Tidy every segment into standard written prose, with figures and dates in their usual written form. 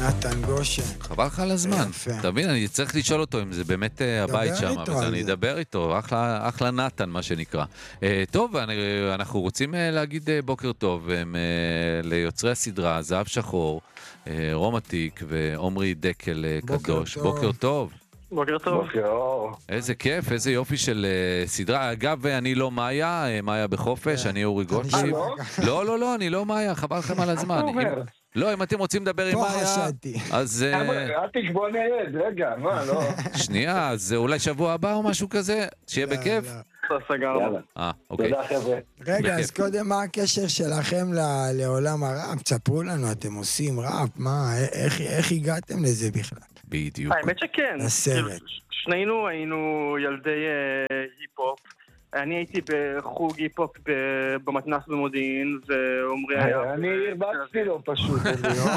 נתן גושן. חבל לך על הזמן. תבין, אני צריך לשאול אותו אם זה באמת הבית שם, אז אני אדבר איתו, אחלה נתן, מה שנקרא. טוב, אנחנו רוצים להגיד בוקר טוב ליוצרי הסדרה, זהב שחור, רומתיק ועומרי דקל קדוש. בוקר טוב. בוקר טוב. איזה כיף, איזה יופי של סדרה. אגב, אני לא מאיה, מאיה בחופש, אני אורי גוטליב. לא, אני לא מאיה, חבל לכם על הזמן. לא, אם אתם רוצים לדבר עם מאיה, אז... אל תקבוא נרד, רגע, מה, לא... שנייה, אז אולי שבוע הבא או משהו כזה, שיהיה בכיף? סגרנו. אוקיי. תודה חבר'ה. רגע, אז קודם, מה הקשר שלכם לעולם הראפ? תספרו לנו, אתם עושים ראפ, מה, איך הגעתם לזה בכלל? בדיוק. האמת שכן. הסרט. שנינו היינו ילדי היפ-הופ. אני הייתי בחוג היפ-הופ במתנ"ס במודיעין, ועומרי היה... אני הרבצתי לו פשוט איזה יום.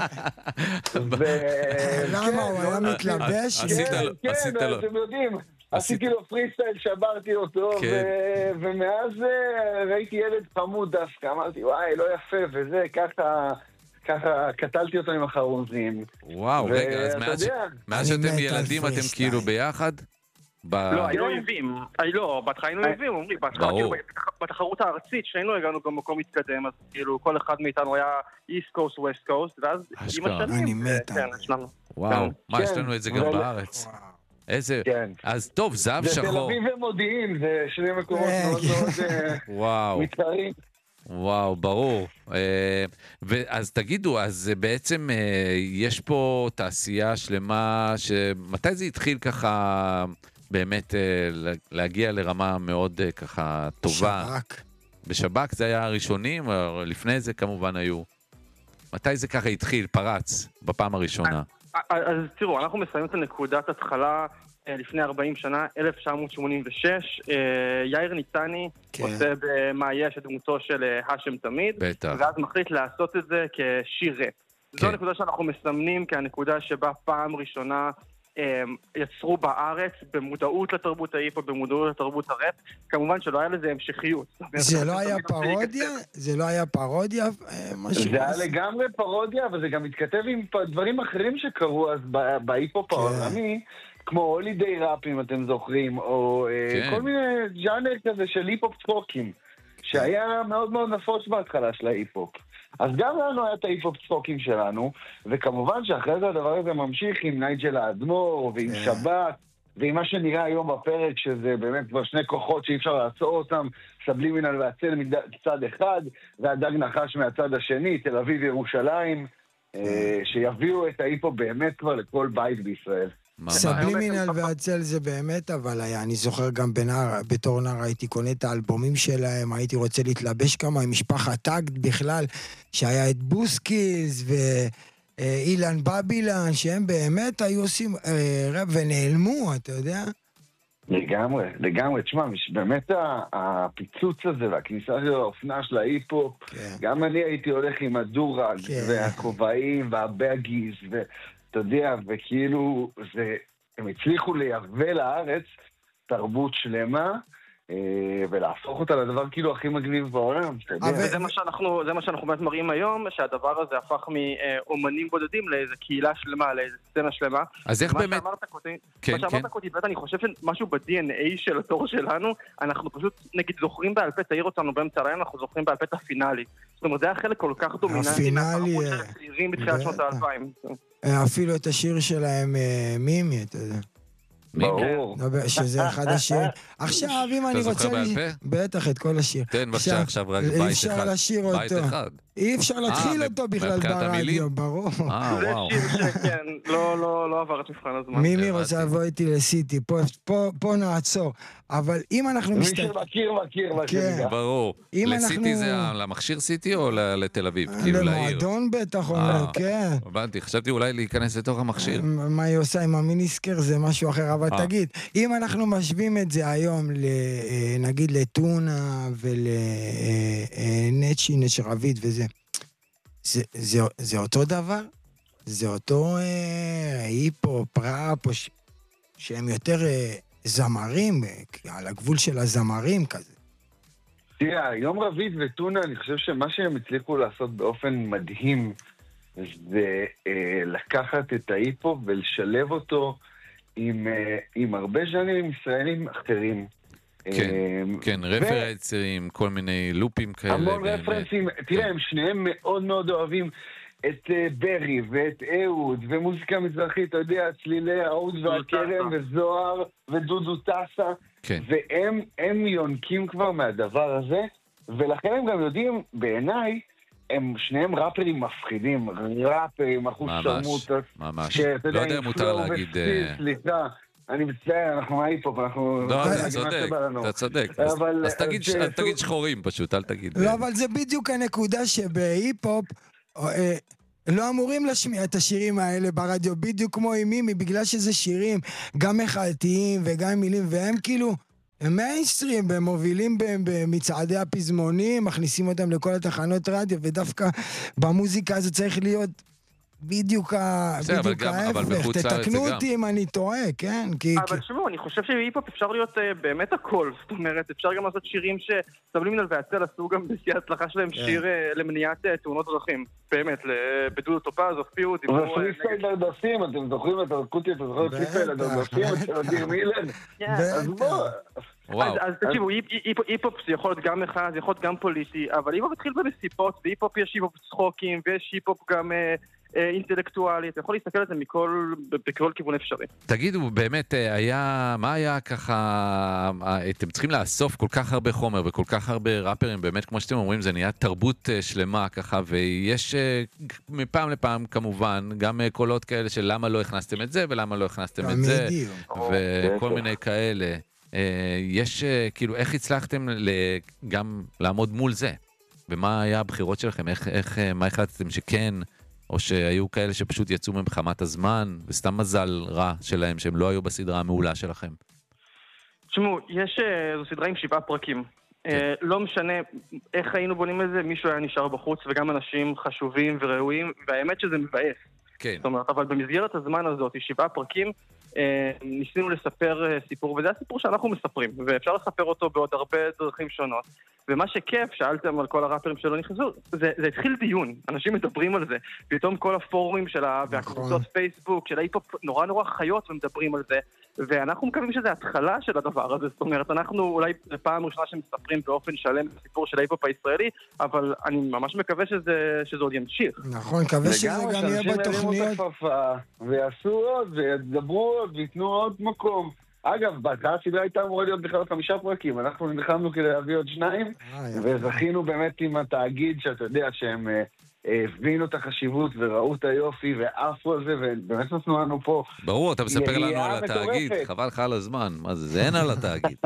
למה? הוא היה מתלבש? כן, אתם יודעים. עשיתי לו פריסטייל, שברתי אותו, ומאז ראיתי ילד חמוד דווקא. אמרתי, וואי, לא יפה, וזה, ככה קטלתי אותו עם החרוזים. וואו, רגע, אז מאז שאתם ילדים אתם כאילו ביחד? לא, היינו אויבים. לא, בהתחלה היינו אויבים, אומרים, בתחרות הארצית, שהיינו הגענו גם מקום מתקדם, אז כאילו כל אחד מאיתנו היה איסט קוסט, ווסט קוסט, ואז עם השנים... אני מת. וואו, מה, יש לנו את זה גם בארץ? איזה... אז טוב, זהב שחור. זה תל אביב ומודיעין, זה שני מקומות מאוד מתקרים. וואו, ברור. אז תגידו, אז בעצם יש פה תעשייה שלמה, מתי זה התחיל ככה באמת להגיע לרמה מאוד ככה טובה? שב"כ. בשב"כ זה היה הראשונים, לפני זה כמובן היו. מתי זה ככה התחיל, פרץ, בפעם הראשונה? אז תראו, אנחנו מסיימים את הנקודת התחלה לפני 40 שנה, 1986, יאיר ניצני עושה במה יש את דמותו של השם תמיד, ואז מחליט לעשות את זה כשיר רפ. זו הנקודה שאנחנו מסמנים כהנקודה שבה פעם ראשונה יצרו בארץ במודעות לתרבות ההיפ-הופ, במודעות לתרבות הראפ, כמובן שלא היה לזה המשכיות. זה לא היה פרודיה? זה לא היה פרודיה? זה היה לגמרי פרודיה, אבל זה גם מתכתב עם דברים אחרים שקרו אז בהיפ-הופ העולמי, כמו הולידיי ראפ, אם אתם זוכרים, או כל מיני ג'אנר כזה של היפ-הופ צחוקים, שהיה מאוד מאוד נפוץ בהתחלה של ההיפ-הופ. אז גם לנו היה את ההיפ-הופ צחוקים שלנו, וכמובן שאחרי זה הדבר הזה ממשיך עם נייג'ל האדמו"ר, ועם שב"כ, ועם מה שנראה היום בפרק, שזה באמת כבר שני כוחות שאי אפשר לעצור אותם, סבלימינל והצל מצד אחד, והדג נחש מהצד השני, תל אביב ירושלים, שיביאו את ההיפ-הופ באמת כבר לכל בית בישראל. סבלימינל והצל זה באמת, אבל היה, אני זוכר גם בתור נער הייתי קונה את האלבומים שלהם, הייתי רוצה להתלבש כמה עם משפחת טאגד בכלל, שהיה את בוסקיז ואילן בבילן, שהם באמת היו עושים רב ונעלמו, אתה יודע? לגמרי, תשמע, באמת הפיצוץ הזה והכניסה של האופנה של ההיפ-הופ, גם אני הייתי הולך עם הדורג והכובעים והבאגיז אתה יודע, וכאילו הם הצליחו לייבא לארץ תרבות שלמה, ולהפוך אותה לדבר כאילו הכי מגניב בעולם, אתה יודע. וזה מה שאנחנו באמת מראים היום, שהדבר הזה הפך מאומנים בודדים לאיזו קהילה שלמה, לאיזו סצנה שלמה. אז איך באמת... מה שאמרת קודי, אני חושב שמשהו ב-DNA של התור שלנו, אנחנו פשוט, נגיד, זוכרים בעל פה, תאיר אותנו באמצע הלילה, אנחנו זוכרים בעל פה את הפינאלי. זאת אומרת, זה היה חלק כל כך דומיננטי מהתרבות של הצעירים בתחילת שנות ה-2000. אפילו את השיר שלהם מימי, אתה יודע. ברור. שזה אחד השירים. עכשיו, אם אני רוצה... אתה זוכר בעל פה? בטח, את כל השיר. תן בבקשה עכשיו רק בית אחד. אי אפשר לשיר אותו. בית אחד. אי אפשר להתחיל אותו בכלל ברדיו, ברור. זה שיר שכן, לא עבר את מבחן הזמן. מימי רוצה לבוא איתי לסיטי, פה נעצור. אבל אם אנחנו מי שמכיר, מכיר. ברור. לסיטי זה למכשיר סיטי או לתל אביב? למועדון בטח, כן. הבנתי, חשבתי אולי להיכנס לתוך המכשיר. מה היא עושה עם המיניסקר זה משהו אחר, אבל תגיד, אם אנחנו משווים את זה היום, נגיד לטונה ולנצ'י, נצ'רבית וזה, זה אותו דבר? זה אותו היפ-הופ, ראפ, שהם יותר זמרים, על הגבול של הזמרים כזה. תראה, יום רביד וטונה, אני חושב שמה שהם הצליחו לעשות באופן מדהים, זה לקחת את ההיפ-הופ ולשלב אותו עם הרבה ז'אנרים ישראלים אחרים. כן, רפרנסים, כל מיני לופים כאלה. המון רפרנסים, תראה, הם שניהם מאוד מאוד אוהבים את ברי ואת אהוד ומוזיקה מזרחית, אתה יודע, צלילי האוד והכרם וזוהר ודודו טסה, והם יונקים כבר מהדבר הזה, ולכן הם גם יודעים, בעיניי, הם שניהם ראפרים מפחידים, ראפרים, אחוז שרמוטה. ממש, לא יודע אם מותר להגיד... סליחה, אני מצטער, אנחנו מההיפ-הופ, אנחנו... לא, אתה צודק. אז תגיד שחורים פשוט, אל תגיד... לא, אבל זה בדיוק הנקודה שבהיפ-הופ... לא אמורים להשמיע את השירים האלה ברדיו, בדיוק כמו עם מימי, בגלל שזה שירים גם מחלתיים וגם מילים, והם כאילו, הם מיינסטרים, הם מובילים במצעדי הפזמונים, מכניסים אותם לכל התחנות רדיו, ודווקא במוזיקה זה צריך להיות בדיוק ההפך. תתקנו אותי אם אני טועה, כן? אבל תשמעו, אני חושב שבהיפ-הופ אפשר להיות באמת הכל, זאת אומרת, אפשר גם לעשות שירים שסבלימינל והצל עשו גם בשיא ההצלחה שלהם שיר למניעת תאונות דרכים, באמת, בדודו טופז, הופיעו, דיברו... ופריסטייל דרדסים, אתם זוכרים את הרקוטי, אתם זוכרים את פריסטייל דרדסים, של אדיר מילן? אז בוא... אז תקשיבו, היפ-הופ זה יכול להיות גם אחד, זה יכול להיות גם פוליטי, אבל היפ-הופ התחיל במסיבות, והיפ-הופ יש היפ-הופ צחוקים, ויש היפ-הופ גם... אינטלקטואלי, אתה יכול להסתכל על זה בכל כיוון אפשרי. תגידו, באמת, מה היה ככה, אתם צריכים לאסוף כל כך הרבה חומר וכל כך הרבה ראפרים, באמת, כמו שאתם אומרים, זה נהיה תרבות שלמה ככה, ויש מפעם לפעם, כמובן, גם קולות כאלה של למה לא הכנסתם את זה, ולמה לא הכנסתם את זה, וכל מיני כאלה. יש, כאילו, איך הצלחתם גם לעמוד מול זה? ומה היה הבחירות שלכם? מה החלטתם שכן... או שהיו כאלה שפשוט יצאו ממחמת הזמן, וסתם מזל רע שלהם, שהם לא היו בסדרה המעולה שלכם. תשמעו, זו סדרה עם 7 פרקים. לא משנה איך היינו בונים את זה, מישהו היה נשאר בחוץ, וגם אנשים חשובים וראויים, והאמת שזה מבאס. כן. זאת אומרת, אבל במסגרת הזמן הזאת, 7 פרקים, ניסינו לספר סיפור, וזה הסיפור שאנחנו מספרים, ואפשר לספר אותו בעוד הרבה דרכים שונות. ומה שכיף, שאלתם על כל הראפרים שלא נכנסו, זה התחיל דיון, אנשים מדברים על זה, פתאום כל הפורומים שלה, והקבוצות פייסבוק, של ההיפ-הופ נורא חיות ומדברים על זה, ואנחנו מקווים שזה התחלה של הדבר הזה, זאת אומרת, אנחנו אולי פעם ראשונה שמספרים באופן שלם את הסיפור של ההיפ-הופ הישראלי, אבל אני ממש מקווה שזה עוד ימשיך. נכון, מקווה שזה גם יהיה בתוכניות. ויעשו עוד, וידברו עוד, ויתנו עוד מקום. אגב, בהתחלה הסדרה הייתה אמורה להיות בכלל 5 פרקים, אנחנו נלחמנו כדי להביא עוד 2, וזכינו באמת עם התאגיד, שאתה יודע שהם הבינו את החשיבות וראו את היופי ועפו על זה, ובאמת נתנו לנו פה... ברור, אתה מספר לנו על התאגיד, חבל לך על הזמן, מה זה אין על התאגיד.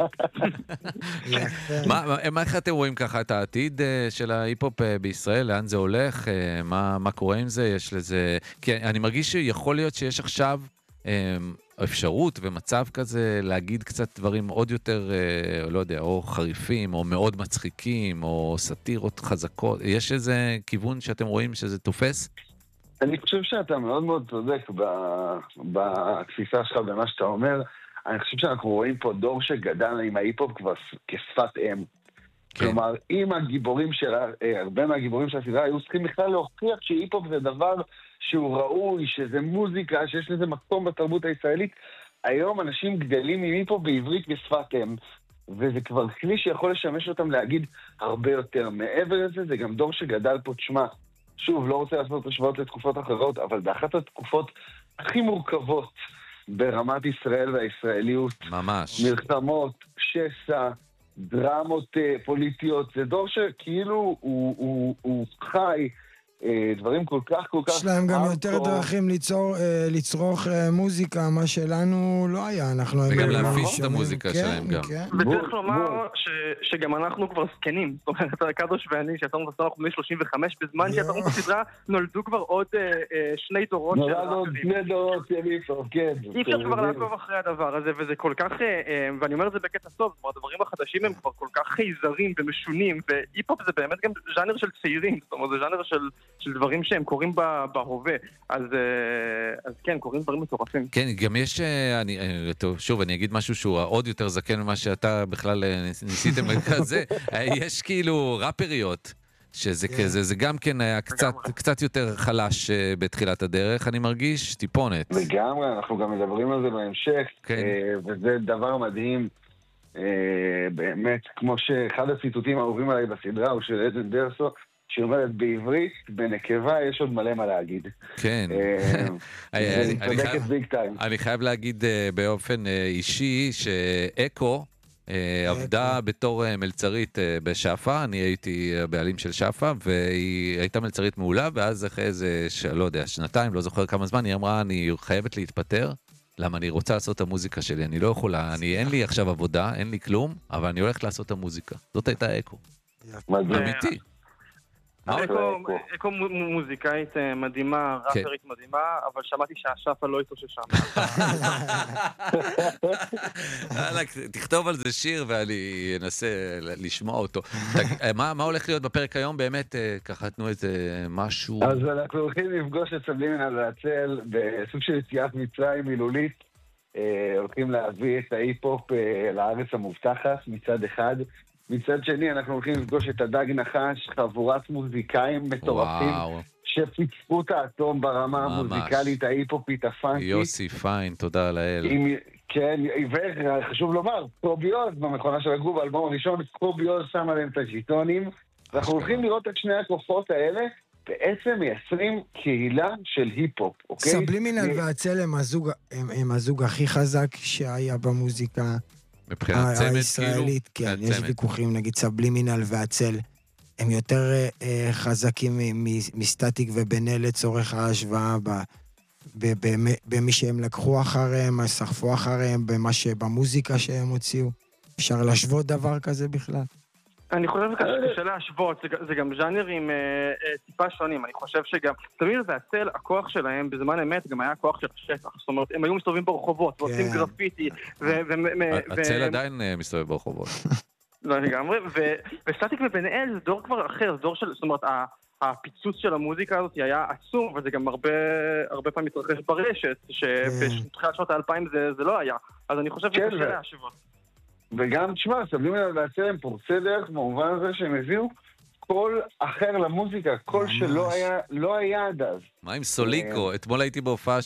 איך אתם רואים ככה את העתיד של ההיפ-הופ בישראל, לאן זה הולך, מה קורה עם זה, יש לזה... כי אני מרגיש שיכול להיות שיש עכשיו... אפשרות ומצב כזה להגיד קצת דברים עוד יותר, לא יודע, או חריפים, או מאוד מצחיקים, או סטירות חזקות. יש איזה כיוון שאתם רואים שזה תופס? אני חושב שאתה מאוד מאוד צודק בתפיסה שלך במה שאתה אומר. אני חושב שאנחנו רואים פה דור שגדל עם ההיפ-הופ כבר כשפת אם. כלומר, אם הגיבורים של, הרבה מהגיבורים של הסדרה היו צריכים בכלל להוכיח שהיפ-הופ זה דבר שהוא ראוי, שזה מוזיקה, שיש לזה מקום בתרבות הישראלית. היום אנשים גדלים עם היפ-הופ בעברית בשפת אם, וזה כבר כלי שיכול לשמש אותם להגיד הרבה יותר. מעבר לזה, זה גם דור שגדל פה, תשמע, שוב, לא רוצה לעשות השוואות לתקופות אחרות, אבל באחת התקופות הכי מורכבות ברמת ישראל והישראליות, ממש. מלחמות, שסע, דרמות פוליטיות, זה דור שכאילו הוא חי דברים כל כך יש להם גם יותר דרכים לצרוך מוזיקה, מה שלנו לא היה. וגם להפיץ את המוזיקה שלהם גם. וצריך לומר שגם אנחנו כבר זקנים. זאת אומרת, קדוש ואני, שיצרנו בסדרה, אנחנו בני 35, בזמן שיצרנו בסדרה, נולדו כבר עוד 2 דורות. נולדו עוד 2 דורות של היפ-הופ, כן. אי אפשר כבר לעקוב אחרי הדבר הזה, וזה כל כך, ואני אומר את זה בקטע טוב, זאת אומרת, הדברים החדשים הם כבר כל כך חייזרים ומשונים, והיפ-הופ זה באמת גם ז'אנר של צעירים, זאת אומרת, זה ז'אנר של דברים שהם קוראים בהווה, אז כן, קוראים דברים מטורפים. כן, גם יש, שוב, אני אגיד משהו שהוא עוד יותר זקן ממה שאתה בכלל ניסיתם כזה, יש כאילו ראפריות, שזה כזה, זה גם כן היה קצת יותר חלש בתחילת הדרך, אני מרגיש, טיפונת. לגמרי, אנחנו גם מדברים על זה בהמשך, וזה דבר מדהים, באמת, כמו שאחד הציטוטים האהובים עליי בסדרה הוא של עדן דרסו, שאומרת בעברית, בנקבה יש עוד מלא מה להגיד. כן. אני חייב להגיד באופן אישי שאקו עבדה בתור מלצרית בשאפה, אני הייתי הבעלים של שאפה, והיא הייתה מלצרית מעולה, ואז אחרי איזה, לא יודע, שנתיים, לא זוכר כמה זמן, היא אמרה, אני חייבת להתפטר, למה אני רוצה לעשות את המוזיקה שלי, אני לא יכולה, אין לי עכשיו עבודה, אין לי כלום, אבל אני הולכת לעשות את המוזיקה. זאת הייתה אקו. אמיתי. אקו מוזיקאית מדהימה, ראפרית מדהימה, אבל שמעתי שהשאפה לא איתו ששם. תכתוב על זה שיר ואני אנסה לשמוע אותו. מה הולך להיות בפרק היום? באמת, ככה תנו איזה משהו... אז אנחנו הולכים לפגוש את סבלימינל והצל בסוג של יציאת מצרים מילולית. הולכים להביא את ההיפ-הופ לארץ המובטחת מצד אחד. מצד שני, אנחנו הולכים לפגוש את הדג נחש, חבורת מוזיקאים מטורפים, שפיצפו את האטום ברמה המוזיקלית, ההיפופית, הפאנקית. יוסי פיין, תודה לאל. כן, וחשוב לומר, קוביוז במכונה של הגרוב, האלבום הראשון, קוביוז שם עליהם את הז'יטונים, ואנחנו הולכים לראות את שני הכוחות האלה, בעצם מייצרים קהילה של היפ-הופ, אוקיי? סבלימינל והצל הם הזוג הכי חזק שהיה במוזיקה. מבחינת צמד, הישראלית, כן, יש ויכוחים, נגיד סבלימינל והצל, הם יותר חזקים מסטטיק ובנה לצורך ההשוואה, במי שהם לקחו אחריהם, סחפו אחריהם, במוזיקה שהם הוציאו. אפשר להשוות דבר כזה בכלל? אני חושב שקשה להשוות, זה גם ז'אנרים טיפה שונים, אני חושב שגם, תמיד והצל, הכוח שלהם בזמן אמת גם היה הכוח של השטח, זאת אומרת, הם היו מסתובבים ברחובות, ועושים גרפיטי, הצל עדיין מסתובב ברחובות. לא לגמרי, וסטטיק ובן-אל זה דור כבר אחר, זה דור של, זאת אומרת, הפיצוץ של המוזיקה הזאת היה עצום, וזה גם הרבה פעמים מתרחש ברשת, שבתחילת שנות ה-2000 זה לא היה, אז אני חושב שקשה להשוות. וגם, תשמע, סבלימינל והצל הם פורצי דרך במובן הזה שהם הביאו קול אחר למוזיקה, קול שלא היה עד אז. מה עם סוליקו? אתמול הייתי בהופעה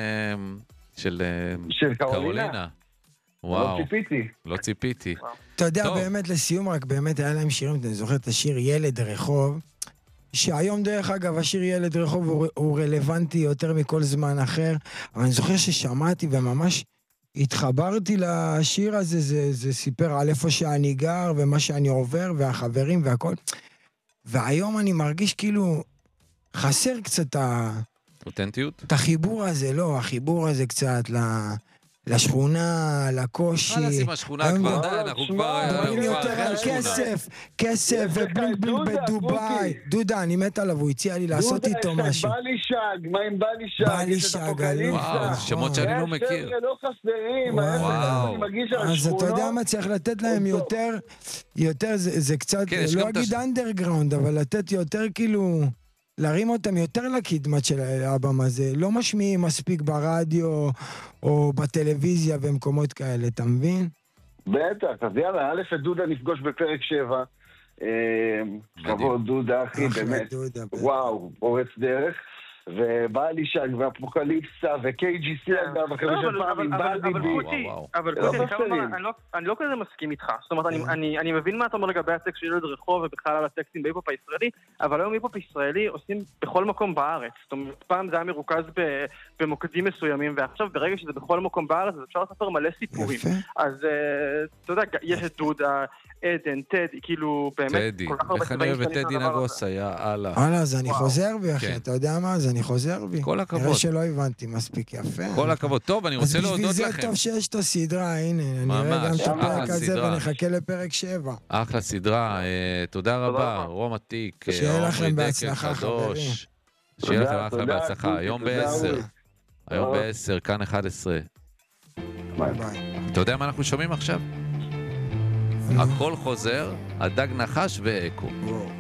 של קרולינה. וואו. לא ציפיתי. אתה יודע, באמת לסיום, רק באמת היה להם שירים, אתה זוכר את השיר ילד רחוב, שהיום דרך אגב, השיר ילד רחוב הוא רלוונטי יותר מכל זמן אחר, אבל אני זוכר ששמעתי וממש התחברתי לשיר הזה, זה סיפר על איפה שאני גר, ומה שאני עובר, והחברים והכל. והיום אני מרגיש כאילו חסר קצת אותנטיות? את החיבור הזה, לא, החיבור הזה קצת לשכונה, לקושי. מה נשים השכונה כבר די, אנחנו כבר... דברים יותר על כסף ובלינג בלינג בדובאי. דודה, אני מת עליו, הוא הציע לי לעשות איתו משהו. בא לי שג, מה עם בא לי שג? בא לי שג, וואו, שמות שאני לא מכיר. לא חסרים, וואו. אז אתה יודע מה, צריך לתת להם יותר, זה קצת, לא אגיד אנדרגראונד, אבל לתת יותר כאילו... להרים אותם יותר לקדמת של האלבום הזה, לא משמיעים מספיק ברדיו או בטלוויזיה ומקומות כאלה, אתה מבין? בטח, אז יאללה, א' את דודה נפגוש בפרק 7, כבוד דודה, אחי, באמת, וואו, פורץ דרך, ובא לי שג, ואפוקליפסה, ו-KGC, אגב, אחרי שפעם עם בלדיבי. אבל אני לא כזה מסכים איתך. זאת אומרת, אני מבין מה אתה אומר לגבי הטקסט של ילד רחוב, ובכלל על הטקסטים בהיפ-הופ הישראלי, אבל היום היפ-הופ ישראלי עושים בכל מקום בארץ. זאת אומרת, פעם זה היה מרוכז במוקדים מסוימים, ועכשיו ברגע שזה בכל מקום בארץ, אז אפשר לספר מלא סיפורים. אז אתה יודע, יש את דודה, עדן, טד, כאילו באמת... טדי, איך אני אוהב את טדי נגוס היה, הלאה. הלאה, אז אני חוזר בי, אחי, אתה יודע מה? אז אני חוזר בי. כל הכבוד. נראה שלא הבנתי מספיק יפה. כל הכבוד. טוב, אני רוצה להודות לכם. אז בשביל זה טוב שיש את הסדרה, הנה, נראה גם את הפרק הזה ונחכה לפרק 7. אחלה סדרה, תודה רבה, רום עתיק, שיהיה לכם בהצלחה, חברים. שיהיה לכם אחלה בהצלחה, היום ב-10. היום ב-10, כאן 11. ביי. אתה יודע מה אנחנו שומעים עכשיו? הכל חוזר, הדג נחש ואקו.